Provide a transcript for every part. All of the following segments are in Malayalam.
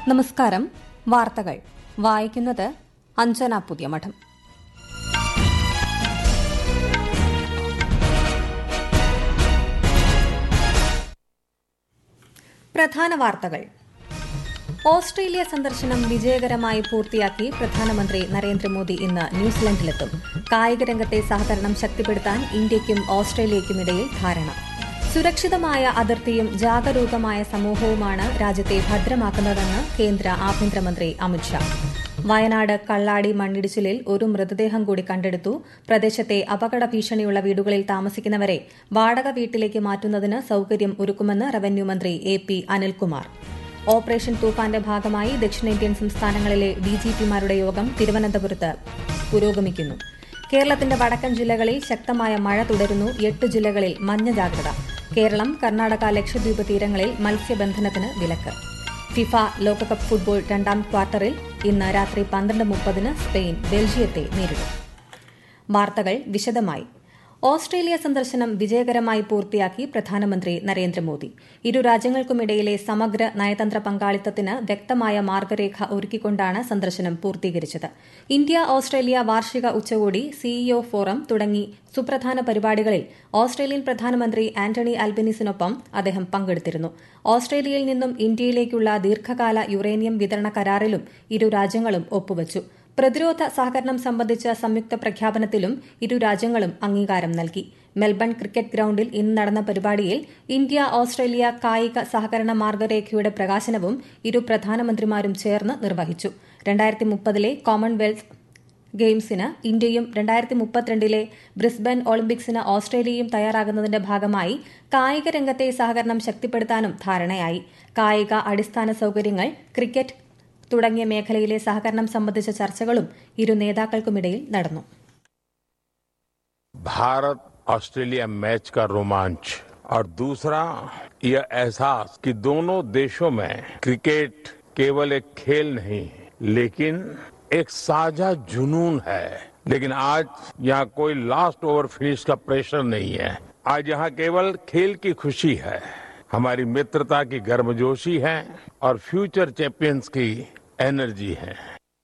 നമസ്കാരം. വാർത്തകൾ വായിക്കുന്നത് അഞ്ജന പുതിയമഠം. പ്രധാന വാർത്തകൾ. ഓസ്ട്രേലിയ സന്ദർശനം വിജയകരമായി പൂർത്തിയാക്കി പ്രധാനമന്ത്രി നരേന്ദ്രമോദി ഇന്ന് ന്യൂസിലൻഡിലെത്തും. കായിക രംഗത്തെ സഹകരണം ശക്തിപ്പെടുത്താൻ ഇന്ത്യയ്ക്കും ഓസ്ട്രേലിയയ്ക്കുമിടയിൽ ധാരണ. സുരക്ഷിതമായ അതിർത്തിയും ജാഗരൂകമായ സമൂഹവുമാണ് രാജ്യത്തെ ഭദ്രമാക്കുന്നതെന്ന് കേന്ദ്ര ആഭ്യന്തരമന്ത്രി അമിത്ഷാ. വയനാട് കള്ളാടി മണ്ണിടിച്ചിലിൽ ഒരു മൃതദേഹം കൂടി കണ്ടെടുത്തു. പ്രദേശത്തെ അപകട ഭീഷണിയുള്ള വീടുകളിൽ താമസിക്കുന്നവരെ വാടക വീട്ടിലേക്ക് മാറ്റുന്നതിന് സൌകര്യം ഒരുക്കുമെന്ന് റവന്യൂ മന്ത്രി AP അനിൽകുമാർ. ഓപ്പറേഷൻ തൂഫാന്റെ ഭാഗമായി ദക്ഷിണേന്ത്യൻ സംസ്ഥാനങ്ങളിലെ DGPമാരുടെ യോഗം തിരുവനന്തപുരത്ത് പുരോഗമിക്കുന്നു. കേരളത്തിന്റെ വടക്കൻ ജില്ലകളിൽ ശക്തമായ മഴ തുടരുന്നു. 8 ജില്ലകളിൽ മഞ്ഞ ജാഗ്രത. കേരളം, കർണാടക, ലക്ഷദ്വീപ് തീരങ്ങളിൽ മത്സ്യബന്ധനത്തിന് വിലക്ക്. ഫിഫ ലോകകപ്പ് ഫുട്ബോൾ രണ്ടാം ക്വാർട്ടറിൽ ഇന്ന് രാത്രി 12:30 സ്പെയിൻ ബെൽജിയത്തെ നേരിടും. വാർത്തകൾ വിശദമായി. ഓസ്ട്രേലിയ സന്ദർശനം വിജയകരമായി പൂർത്തിയാക്കി പ്രധാനമന്ത്രി നരേന്ദ്രമോദി. ഇരു രാജ്യങ്ങൾക്കുമിടയിലെ സമഗ്ര നയതന്ത്ര പങ്കാളിത്തത്തിന് വ്യക്തമായ മാർഗരേഖ ഒരുക്കിക്കൊണ്ടാണ് സന്ദർശനം പൂർത്തീകരിച്ചത്. ഇന്ത്യ ഓസ്ട്രേലിയ വാർഷിക ഉച്ചകോടി, CEO ഫോറം തുടങ്ങി സുപ്രധാന പരിപാടികളിൽ ഓസ്ട്രേലിയൻ പ്രധാനമന്ത്രി ആന്റണി അൽബനീസിനൊപ്പം അദ്ദേഹം പങ്കെടുത്തിരുന്നു. ഓസ്ട്രേലിയയിൽ നിന്നും ഇന്ത്യയിലേക്കുള്ള ദീർഘകാല യുറേനിയം വിതരണ കരാറിലും ഇരു രാജ്യങ്ങളും ഒപ്പുവച്ചു. പ്രതിരോധ സഹകരണം സംബന്ധിച്ച സംയുക്ത പ്രഖ്യാപനത്തിലും ഇരു രാജ്യങ്ങളും അംഗീകാരം നൽകി. മെൽബൺ ക്രിക്കറ്റ് ഗ്രൌണ്ടിൽ ഇന്ന് നടന്ന പരിപാടിയിൽ ഇന്ത്യ ഓസ്ട്രേലിയ കായിക സഹകരണ മാർഗരേഖയുടെ പ്രകാശനവും ഇരു പ്രധാനമന്ത്രിമാരും ചേർന്ന് നിർവഹിച്ചു. 2030 കോമൺവെൽത്ത് ഗെയിംസിന് ഇന്ത്യയും 2032 ബ്രിസ്ബൻ ഒളിമ്പിക്സിന് ഓസ്ട്രേലിയയും തയ്യാറാകുന്നതിന്റെ ഭാഗമായി കായിക രംഗത്തെ സഹകരണം ശക്തിപ്പെടുത്താനും ധാരണയായി. കായിക അടിസ്ഥാന സൌകര്യങ്ങൾ, ക്രിക്കറ്റ് തുടങ്ങിയ മേഖലയിലെ സഹകരണം സംബന്ധിച്ച ചർച്ചകളും ഇരു നേതാക്കൾക്കുമിടയിൽ നടന്നു. भारत ऑस्ट्रेलिया मैच का रोमांच और दूसरा यह एहसास कि दोनों देशों में क्रिकेट केवल एक खेल नहीं लेकिन एक साझा जुनून है. लेकिन आज यहाँ कोई लास्ट ओवर फिनिश का प्रेशर नहीं है. आज यहाँ केवल खेल की खुशी है, हमारी मित्रता की गर्मजोशी है और फ्यूचर चैंपियंस की एनर्जी है.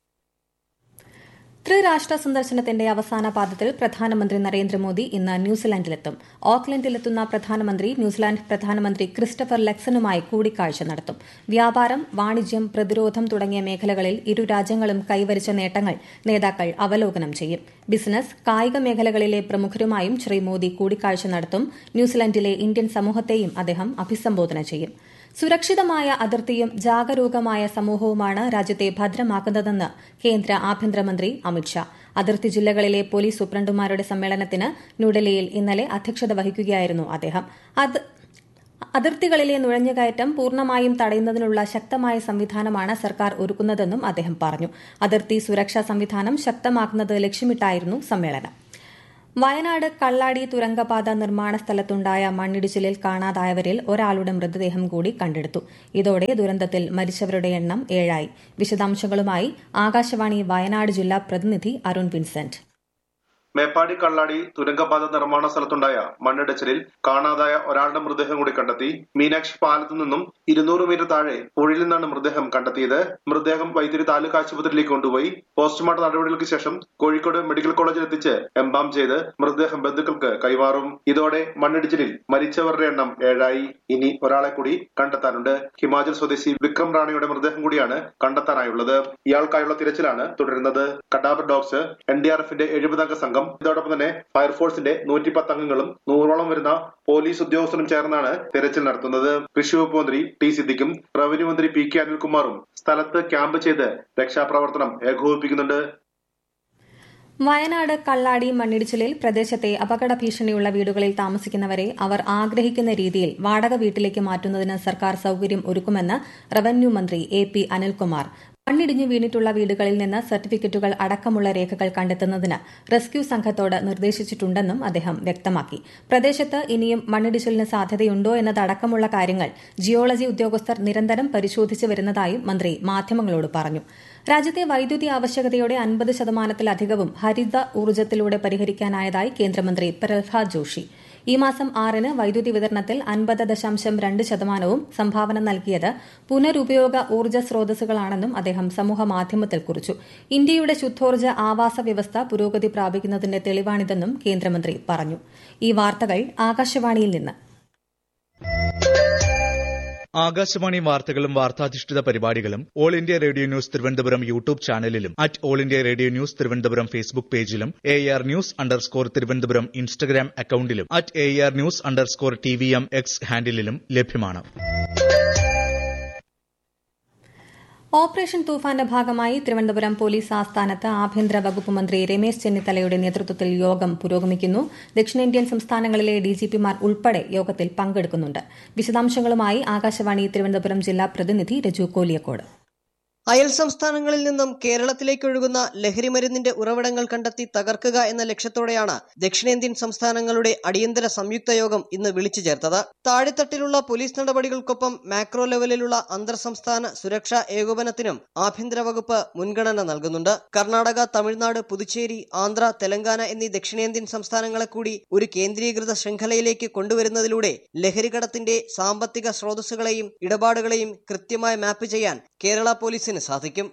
ത്രിരാഷ്ട്ര സന്ദർശനത്തിന്റെ അവസാന പാദത്തിൽ പ്രധാനമന്ത്രി നരേന്ദ്രമോദി ഇന്ന് ന്യൂസിലാൻഡിലെത്തും. ഓക്ലൻഡിലെത്തുന്ന പ്രധാനമന്ത്രി ന്യൂസിലാൻഡ് പ്രധാനമന്ത്രി ക്രിസ്റ്റഫർ ലക്സനുമായി കൂടിക്കാഴ്ച നടത്തും. വ്യാപാരം, വാണിജ്യം, പ്രതിരോധം തുടങ്ങിയ മേഖലകളിൽ ഇരു രാജ്യങ്ങളും കൈവരിച്ച നേട്ടങ്ങൾ നേതാക്കൾ അവലോകനം ചെയ്യും. ബിസിനസ്, കായിക മേഖലകളിലെ പ്രമുഖരുമായും ശ്രീ മോദി കൂടിക്കാഴ്ച നടത്തും. ന്യൂസിലാൻഡിലെ ഇന്ത്യൻ സമൂഹത്തെയും അദ്ദേഹം അഭിസംബോധന ചെയ്യും. സുരക്ഷിതമായ അതിർത്തിയും ജാഗരൂകമായ സമൂഹവുമാണ് രാജ്യത്തെ ഭദ്രമാക്കുന്നതെന്ന് കേന്ദ്ര ആഭ്യന്തരമന്ത്രി അമിത്ഷാ. അതിർത്തി ജില്ലകളിലെ പോലീസ് സൂപ്രണ്ടുമാരുടെ സമ്മേളനത്തിന് ന്യൂഡൽഹിയിൽ ഇന്നലെ അധ്യക്ഷത വഹിക്കുകയായിരുന്നു അദ്ദേഹം. അതിർത്തികളിലെ നുഴഞ്ഞുകയറ്റം പൂർണ്ണമായും തടയുന്നതിനുള്ള ശക്തമായ സംവിധാനമാണ് സർക്കാർ ഒരുക്കുന്നതെന്നും അദ്ദേഹം പറഞ്ഞു. അതിർത്തി സുരക്ഷാ സംവിധാനം ശക്തമാക്കുന്നത് ലക്ഷ്യമിട്ടായിരുന്നു സമ്മേളനം. വയനാട് കള്ളാടി തുരങ്കപാത നിർമ്മാണ സ്ഥലത്തുണ്ടായ മണ്ണിടിച്ചിലിൽ കാണാതായവരിൽ ഒരാളുടെ മൃതദേഹം കൂടി കണ്ടെടുത്തു. ഇതോടെ ദുരന്തത്തിൽ മരിച്ചവരുടെ എണ്ണം 7 വിശദാംശങ്ങളുമായി ആകാശവാണി വയനാട് ജില്ലാ പ്രതിനിധി അരുൺ വിൻസെന്റ്. മേപ്പാടി കള്ളാടി തുരങ്കപാത നിർമ്മാണ സ്ഥലത്തുണ്ടായ മണ്ണിടിച്ചിലിൽ കാണാതായ ഒരാളുടെ മൃതദേഹം കൂടി കണ്ടെത്തി. മീനാക്ഷി പാലത്തു നിന്നും 200 മീറ്റർ താഴെ പുഴയിൽ നിന്നാണ് മൃതദേഹം കണ്ടെത്തിയത്. മൃതദേഹം വൈത്തിരി താലൂക്ക് ആശുപത്രിയിലേക്ക് കൊണ്ടുപോയി പോസ്റ്റ്മോർട്ടം നടപടികൾക്ക് ശേഷം കോഴിക്കോട് മെഡിക്കൽ കോളേജിൽ എത്തിച്ച് എംബാം ചെയ്ത് മൃതദേഹം ബന്ധുക്കൾക്ക് കൈമാറും. ഇതോടെ മണ്ണിടിച്ചിലിൽ മരിച്ചവരുടെ എണ്ണം 7. ഇനി ഒരാളെ കൂടി കണ്ടെത്താനുണ്ട്. ഹിമാചൽ സ്വദേശി വിക്രം റാണിയുടെ മൃതദേഹം കൂടിയാണ് കണ്ടെത്താനായുള്ളത്. ഇയാൾക്കായുള്ള തിരച്ചിലാണ് തുടരുന്നത്. കഡാബർ ഡോഗ്സ്, NDRFന്റെ 70 അംഗ സംഘം, ഇതോടൊപ്പം തന്നെ ഫയർഫോഴ്സിന്റെ 110 അംഗങ്ങളും 100ഓളം വരുന്ന പോലീസ് ഉദ്യോഗസ്ഥരും ചേർന്നാണ് തെരച്ചിൽ നടത്തുന്നത്. കൃഷി വകുപ്പ് മന്ത്രി T സിദ്ദിഖും റവന്യൂ മന്ത്രി PK അനിൽകുമാറും സ്ഥലത്ത് ക്യാമ്പ് ചെയ്ത് രക്ഷാപ്രവർത്തനം ഏകോപിപ്പിക്കുന്നുണ്ട്. വയനാട് കള്ളാടി മണ്ണിടിച്ചിലിൽ പ്രദേശത്തെ അപകട ഭീഷണിയുള്ള വീടുകളിൽ താമസിക്കുന്നവരെ അവർ ആഗ്രഹിക്കുന്ന രീതിയിൽ വാടക വീട്ടിലേക്ക് മാറ്റുന്നതിന് സർക്കാർ സൌകര്യം ഒരുക്കുമെന്ന് റവന്യൂ മന്ത്രി AP അനിൽകുമാർ. മണ്ണിടിഞ്ഞു വീണിട്ടുള്ള വീടുകളിൽ നിന്ന് സർട്ടിഫിക്കറ്റുകൾ അടക്കമുള്ള രേഖകൾ കണ്ടെത്തുന്നതിന് റെസ്ക്യൂ സംഘത്തോട് നിർദ്ദേശിച്ചിട്ടുണ്ടെന്നും അദ്ദേഹം വ്യക്തമാക്കി. പ്രദേശത്ത് ഇനിയും മണ്ണിടിച്ചിലിന് സാധ്യതയുണ്ടോ എന്നതടക്കമുള്ള കാര്യങ്ങൾ ജിയോളജി ഉദ്യോഗസ്ഥർ നിരന്തരം പരിശോധിച്ചു വരുന്നതായും മന്ത്രി മാധ്യമങ്ങളോട് പറഞ്ഞു. രാജ്യത്തെ വൈദ്യുതി ആവശ്യകതയുടെ 50%-ലധികവും ഹരിത ഊർജ്ജത്തിലൂടെ പരിഹരിക്കാനായതായി കേന്ദ്രമന്ത്രി പ്രഹ്ലാദ് ജോഷി. ഈ മാസം 6-ന് വൈദ്യുതി വിതരണത്തിൽ 50.2% സംഭാവന നൽകിയത് പുനരുപയോഗ ഊർജ്ജ സ്രോതസ്സുകളാണെന്നും അദ്ദേഹം സമൂഹമാധ്യമത്തിൽ കുറിച്ചു. ഇന്ത്യയുടെ ശുദ്ധോർജ്ജ ആവാസ വ്യവസ്ഥ പുരോഗതി പ്രാപിക്കുന്നതിന്റെ തെളിവാണിതെന്നും കേന്ദ്രമന്ത്രി പറഞ്ഞു. ഈ വാർത്തകൾ ആകാശവാണിയിൽ നിന്ന്. ആകാശവാണി വാർത്തകളും വാർത്താധിഷ്ഠിത പരിപാടികളും all India radio news Thiruvananthapuram YouTube ചാനലിലും all India radio news Thiruvananthapuram Facebook പേജിലും AR News_ തിരുവനന്തപുരം ഇൻസ്റ്റഗ്രാം അക്കൌണ്ടിലും AR News_TVM X ഹാൻഡിലും ലഭ്യമാണ്. ഓപ്പറേഷൻ തൂഫാന്റെ ഭാഗമായി തിരുവനന്തപുരം പോലീസ് ആസ്ഥാനത്ത് ആഭ്യന്തര വകുപ്പ് മന്ത്രി രമേശ് ചെന്നിത്തലയുടെ നേതൃത്വത്തിൽ യോഗം പുരോഗമിക്കുന്നു. ദക്ഷിണേന്ത്യൻ സംസ്ഥാനങ്ങളിലെ DGPമാർ ഉൾപ്പെടെ യോഗത്തിൽ പങ്കെടുക്കുന്നുണ്ട്. വിശദാംശങ്ങളുമായി ആകാശവാണി തിരുവനന്തപുരം ജില്ലാ പ്രതിനിധി രജു കോലിയക്കോട്. അയൽ സംസ്ഥാനങ്ങളിൽ നിന്നും കേരളത്തിലേക്കൊഴുകുന്ന ലഹരിമരുന്നിന്റെ ഉറവിടങ്ങൾ കണ്ടെത്തി തകർക്കുക എന്ന ലക്ഷ്യത്തോടെയാണ് ദക്ഷിണേന്ത്യൻ സംസ്ഥാനങ്ങളുടെ അടിയന്തര സംയുക്ത യോഗം ഇന്ന് വിളിച്ചു ചേർത്തത്. താഴെത്തട്ടിലുള്ള പോലീസ് നടപടികൾക്കൊപ്പം മാക്രോ ലെവലിലുള്ള അന്തർ സംസ്ഥാന സുരക്ഷാ ഏകോപനത്തിനും ആഭ്യന്തര വകുപ്പ് മുൻഗണന നൽകുന്നുണ്ട്. കർണാടക, തമിഴ്നാട്, പുതുച്ചേരി, ആന്ധ്ര, തെലങ്കാന എന്നീ ദക്ഷിണേന്ത്യൻ സംസ്ഥാനങ്ങളെ കൂടി ഒരു കേന്ദ്രീകൃത ശൃംഖലയിലേക്ക് കൊണ്ടുവരുന്നതിലൂടെ ലഹരികടത്തിന്റെ സാമ്പത്തിക സ്രോതസ്സുകളെയും ഇടപാടുകളെയും കൃത്യമായി മാപ്പ് ചെയ്യാൻ കേരള പോലീസിന് സാധിക്കും.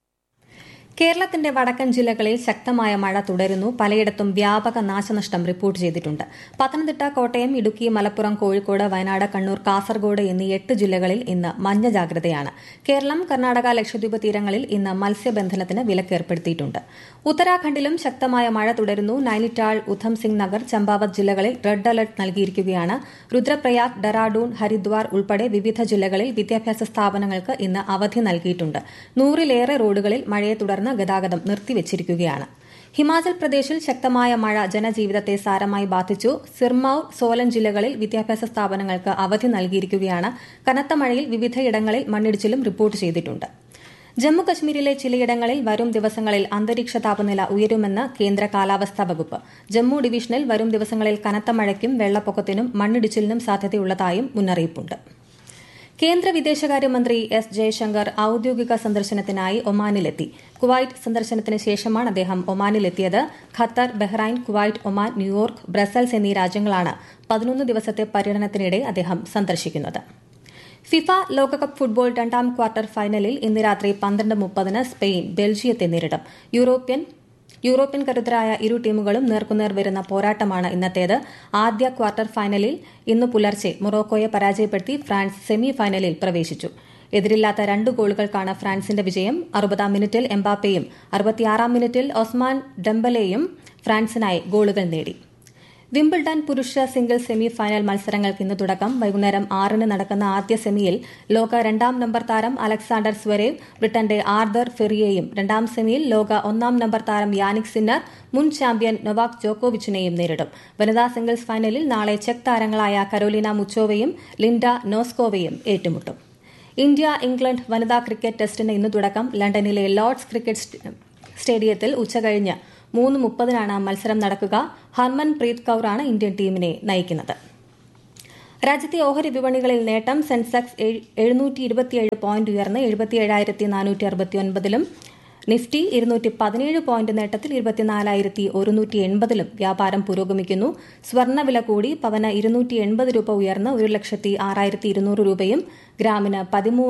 കേരളത്തിന്റെ വടക്കൻ ജില്ലകളിൽ ശക്തമായ മഴ തുടരുന്നു. പലയിടത്തും വ്യാപക നാശനഷ്ടം റിപ്പോർട്ട് ചെയ്തിട്ടുണ്ട്. പത്തനംതിട്ട, കോട്ടയം, ഇടുക്കി, മലപ്പുറം, കോഴിക്കോട്, വയനാട്, കണ്ണൂർ, കാസർഗോഡ് എന്നീ 8 ജില്ലകളിൽ ഇന്ന് മഞ്ഞ ജാഗ്രതയാണ്. കേരളം, കർണാടക, ലക്ഷദ്വീപ് തീരങ്ങളിൽ ഇന്ന് മത്സ്യബന്ധനത്തിന് വിലക്കേർപ്പെടുത്തിയിട്ടുണ്ട്. ഉത്തരാഖണ്ഡിലും ശക്തമായ മഴ തുടരുന്നു. നൈനിറ്റാൾ, ഉധംസിംഗ് നഗർ, ചമ്പാവത് ജില്ലകളിൽ റെഡ് അലർട്ട് നൽകിയിരിക്കുകയാണ്. രുദ്രപ്രയാഗ്, ഡെറാഡൂൺ, ഹരിദ്വാർ ഉൾപ്പെടെ വിവിധ ജില്ലകളിൽ വിദ്യാഭ്യാസ സ്ഥാപനങ്ങൾക്ക് ഇന്ന് അവധി നൽകിയിട്ടുണ്ട്. 100-ലേറെ റോഡുകളിൽ മഴയെ തുടർന്ന് ഗതാഗതം നിർത്തിവച്ചിരിക്കുകയാണ്. ഹിമാചൽ പ്രദേശിൽ ശക്തമായ മഴ ജനജീവിതത്തെ സാരമായി ബാധിച്ചു. സിർമൌർ, സോലൻ ജില്ലകളിൽ വിദ്യാഭ്യാസ സ്ഥാപനങ്ങൾക്ക് അവധി നൽകിയിരിക്കുകയാണ്. കനത്ത മഴയിൽ വിവിധയിടങ്ങളിൽ മണ്ണിടിച്ചിലും റിപ്പോർട്ട് ചെയ്തിട്ടുണ്ട്. ജമ്മുകശ്മീരിലെ ചിലയിടങ്ങളിൽ വരും ദിവസങ്ങളിൽ അന്തരീക്ഷ താപനില ഉയരുമെന്ന് കേന്ദ്ര കാലാവസ്ഥാ വകുപ്പ്. ജമ്മു ഡിവിഷനിൽ വരും ദിവസങ്ങളിൽ കനത്ത മഴയ്ക്കും വെള്ളപ്പൊക്കത്തിനും മണ്ണിടിച്ചിലിനും സാധ്യതയുള്ളതായും മുന്നറിയിപ്പുണ്ട്. കേന്ദ്ര വിദേശകാര്യമന്ത്രി എസ് ജയശങ്കർ ഔദ്യോഗിക സന്ദർശനത്തിനായി ഒമാനിലെത്തി. കുവൈറ്റ് സന്ദർശനത്തിന് ശേഷമാണ് അദ്ദേഹം ഒമാനിലെത്തിയത്. Qatar, Bahrain, Kuwait, Oman, New York, Brussels എന്നീ രാജ്യങ്ങളാണ് 11 ദിവസത്തെ പര്യടനത്തിനിടെ അദ്ദേഹം സന്ദർശിക്കുന്നത്. ഫിഫ ലോകകപ്പ് ഫുട്ബോൾ 2ാം ക്വാർട്ടർ ഫൈനലിൽ ഇന്ന് രാത്രി 12:30 സ്പെയിൻ ബെൽജിയത്തെ നേരിടും. യൂറോപ്യൻ കരുത്തരായ ഇരു ടീമുകളും നേർക്കുനേർ വരുന്ന പോരാട്ടമാണ് ഇന്നത്തേത്. ആദ്യ ക്വാർട്ടർ ഫൈനലിൽ ഇന്ന് പുലർച്ചെ മൊറോക്കോയെ പരാജയപ്പെടുത്തി ഫ്രാൻസ് സെമി ഫൈനലിൽ പ്രവേശിച്ചു. എതിരില്ലാത്ത 2 ഗോളുകൾക്കാണ് ഫ്രാൻസിന്റെ വിജയം. 60-ാം മിനിറ്റിൽ എംബാപ്പയും 66-ാം മിനിറ്റിൽ ഒസ്മാൻ ഡെംബലെയും ഫ്രാൻസിനായി ഗോളുകൾ നേടി. വിംബിൾഡൺ പുരുഷ സിംഗിൾസ് സെമി ഫൈനൽ മത്സരങ്ങൾക്ക് ഇന്ന് തുടക്കം. വൈകുന്നേരം 6-ന് നടക്കുന്ന ആദ്യ സെമിയിൽ ലോക 2ാം നമ്പർ താരം അലക്സാണ്ടർ സ്വരേവ് ബ്രിട്ടന്റെ ആർതർ ഫെറിയെയും, 2ാം സെമിയിൽ ലോക 1ാം നമ്പർ താരം യാനിക് സിന്നർ മുൻ ചാമ്പ്യൻ നൊവാക് ജോക്കോവിച്ചിനെയും നേരിടും. വനിതാ സിംഗിൾസ് ഫൈനലിൽ നാളെ ചെക്ക് താരങ്ങളായ കരോലിന മുച്ചോവയും ലിൻഡ നോസ്കോവയും ഏറ്റുമുട്ടും. ഇന്ത്യ-ഇംഗ്ലണ്ട് വനിതാ ക്രിക്കറ്റ് ടെസ്റ്റിന് ഇന്ന് തുടക്കം. ലണ്ടനിലെ ലോർഡ്സ് ക്രിക്കറ്റ് സ്റ്റേഡിയത്തിൽ ഉച്ചകഴിഞ്ഞ് 3:30-നാണ് മത്സരം നടക്കുക. ഹർമൻപ്രീത് കൌറാണ് ഇന്ത്യൻ ടീമിനെ നയിക്കുന്നത്. രാജ്യത്തെ ഓഹരി വിപണികളിൽ നേട്ടം. സെൻസെക്സ് 727 പോയിന്റ് ഉയർന്ന് 77,469-ലും നിഫ്റ്റി 217 പോയിന്റ് നേട്ടത്തിൽ 24,180-ലും വ്യാപാരം പുരോഗമിക്കുന്നു. സ്വർണ്ണവില കൂടി. പവന് 280 രൂപ ഉയർന്ന് 1,06,200 രൂപയും ഗ്രാമിന്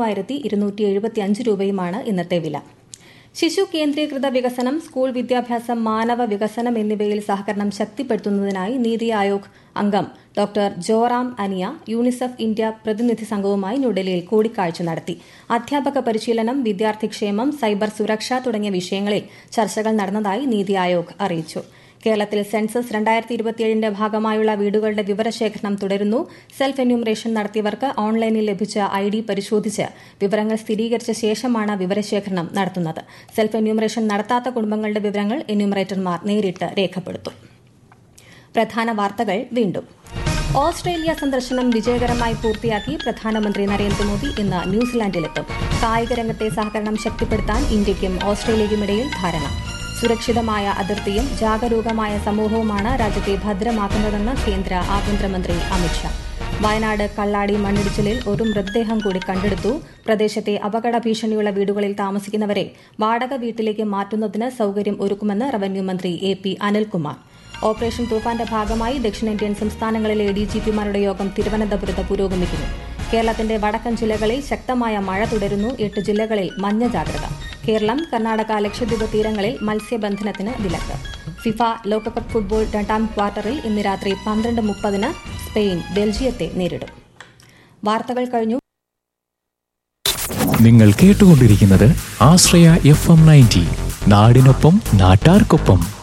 13,275 രൂപയുമാണ് ഇന്നത്തെ വില. ശിശു കേന്ദ്രീകൃത വികസനം, സ്കൂൾ വിദ്യാഭ്യാസം, മാനവ വികസനം എന്നിവയിൽ സഹകരണം ശക്തിപ്പെടുത്തുന്നതിനായി നീതി ആയോഗ് അംഗം ഡോക്ടർ ജോറാം അനിയ യൂണിസെഫ് ഇന്ത്യ പ്രതിനിധി സംഘവുമായി ന്യൂഡൽഹിയിൽ കൂടിക്കാഴ്ച നടത്തി. അധ്യാപക പരിശീലനം, വിദ്യാർത്ഥിക്ഷേമം, സൈബർ സുരക്ഷ തുടങ്ങിയ വിഷയങ്ങളിൽ ചർച്ചകൾ നടന്നതായി നീതി ആയോഗ് അറിയിച്ചു. കേരളത്തിൽ സെൻസസ് 2027ന്റെ ഭാഗമായുള്ള വീടുകളുടെ വിവരശേഖരണം തുടരുന്നു. സെൽഫ് എന്യൂമറേഷൻ നടത്തിയവർക്ക് ഓൺലൈനിൽ ലഭിച്ച ID പരിശോധിച്ച് വിവരങ്ങൾ സ്ഥിരീകരിച്ച ശേഷമാണ് വിവരശേഖരണം നടത്തുന്നത്. സെൽഫ് എന്യൂമറേഷൻ നടത്താത്ത കുടുംബങ്ങളുടെ വിവരങ്ങൾ എന്യൂമറേറ്റർമാർ നേരിട്ട് രേഖപ്പെടുത്തും. പ്രധാന വാർത്തകൾ വീണ്ടും. ഓസ്ട്രേലിയ സന്ദർശനം വിജയകരമായി പൂർത്തിയാക്കി പ്രധാനമന്ത്രി നരേന്ദ്രമോദി ഇന്ന് ന്യൂസിലാൻഡിലെത്തും. കായിക രംഗത്തെ സഹകരണം ശക്തിപ്പെടുത്താൻ ഇന്ത്യയ്ക്കും ഓസ്ട്രേലിയയ്ക്കുമിടയിൽ ധാരണ. സുരക്ഷിതമായ അതിർത്തിയും ജാഗരൂകമായ സമൂഹവുമാണ് രാജ്യത്തെ ഭദ്രമാക്കുന്നതെന്ന് കേന്ദ്ര ആഭ്യന്തരമന്ത്രി അമിത്ഷാ. വയനാട് കള്ളാടി മണ്ണിടിച്ചിലിൽ ഒരു മൃതദേഹം കൂടി കണ്ടെടുത്തു. പ്രദേശത്തെ അപകട ഭീഷണിയുള്ള വീടുകളിൽ താമസിക്കുന്നവരെ വാടക വീട്ടിലേക്ക് മാറ്റുന്നതിന് സൌകര്യം ഒരുക്കുമെന്ന് റവന്യൂ മന്ത്രി AP അനിൽകുമാർ. ഓപ്പറേഷൻ തൂഫാന്റെ ഭാഗമായി ദക്ഷിണേന്ത്യൻ സംസ്ഥാനങ്ങളിലെ ഡിജിപിമാരുടെ യോഗം തിരുവനന്തപുരത്ത് പുരോഗമിക്കുന്നു. കേരളത്തിന്റെ വടക്കൻ ജില്ലകളിൽ ശക്തമായ മഴ തുടരുന്നു. 8 ജില്ലകളിൽ മഞ്ഞ ജാഗ്രത. കേരളം, കർണാടക, ലക്ഷദ്വീപ് തീരങ്ങളിൽ മത്സ്യബന്ധനത്തിന് വിലക്ക്. ഫിഫ ലോകകപ്പ് ഫുട്ബോൾ 2ാം ക്വാർട്ടറിൽ ഇന്ന് രാത്രി 12:30 സ്പെയിൻ ബെൽജിയത്തെ നേരിടും. വാർത്തകൾ കഴിഞ്ഞു. നിങ്ങൾ കേട്ടുകൊണ്ടിരിക്കുന്നത് ആശ്രയ FM 90, നാടിനൊപ്പം നാട്ടാർക്കൊപ്പം.